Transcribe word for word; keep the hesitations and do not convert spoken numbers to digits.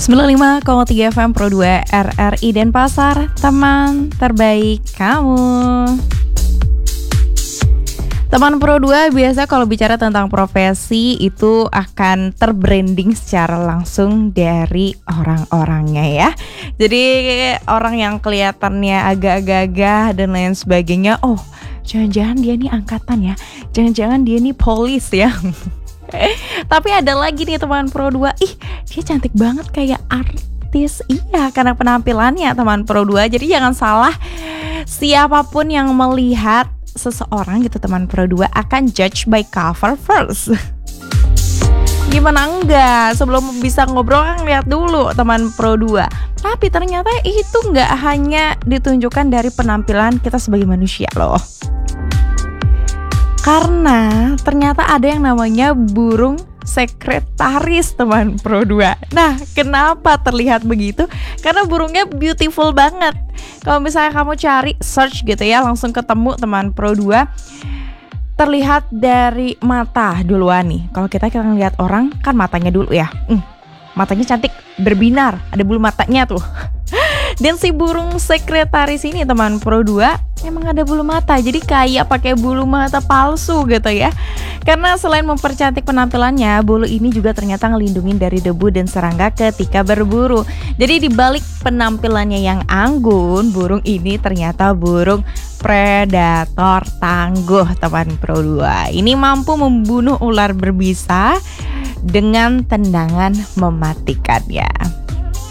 sembilan puluh lima koma tiga F M Pro dua R R I Denpasar, teman terbaik kamu. Teman Pro dua biasa kalau bicara tentang profesi itu akan terbranding secara langsung dari orang-orangnya ya. Jadi orang yang kelihatannya agak gagah dan lain sebagainya, oh jangan-jangan dia nih angkatan ya, jangan-jangan dia nih polis ya. Tapi ada lagi nih teman Pro dua, ih dia cantik banget kayak artis. Iya, karena penampilannya teman Pro dua. Jadi jangan salah, siapapun yang melihat seseorang gitu teman Pro dua akan judge by cover first. Gimana enggak? Sebelum bisa ngobrol kan lihat dulu teman Pro dua. Tapi ternyata itu enggak hanya ditunjukkan dari penampilan kita sebagai manusia loh. Karena ternyata ada yang namanya burung sekretaris teman Pro dua. Nah, kenapa terlihat begitu? Karena burungnya beautiful banget. Kalau misalnya kamu cari search gitu ya, langsung ketemu teman Pro dua. Terlihat dari mata duluan nih. Kalau kita kita ngeliat orang kan matanya dulu ya. Hmm, matanya cantik, berbinar, ada bulu matanya tuh. Dan si burung sekretaris ini teman Pro dua emang ada bulu mata, jadi kayak pakai bulu mata palsu gitu ya. Karena selain mempercantik penampilannya, bulu ini juga ternyata ngelindungin dari debu dan serangga ketika berburu. Jadi di balik penampilannya yang anggun, burung ini ternyata burung predator tangguh teman Pro dua. Ini mampu membunuh ular berbisa dengan tendangan mematikannya.